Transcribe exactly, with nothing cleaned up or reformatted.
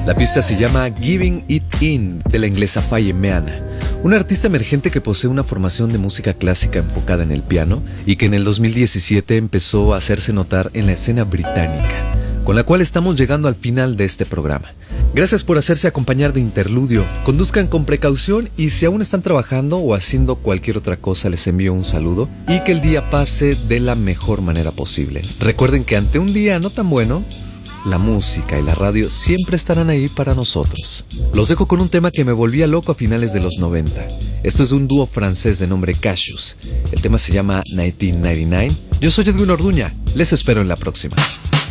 La pista se llama Giving It In, de la inglesa Faye Meana, una artista emergente que posee una formación de música clásica enfocada en el piano y que en el dos mil diecisiete empezó a hacerse notar en la escena británica, con la cual estamos llegando al final de este programa. Gracias por hacerse acompañar de Interludio. Conduzcan con precaución y si aún están trabajando o haciendo cualquier otra cosa, les envío un saludo y que el día pase de la mejor manera posible. Recuerden que ante un día no tan bueno, la música y la radio siempre estarán ahí para nosotros. Los dejo con un tema que me volvía loco a finales de los noventa. Esto es de un dúo francés de nombre Cassius. El tema se llama mil novecientos noventa y nueve. Yo soy Edwin Orduña. Les espero en la próxima.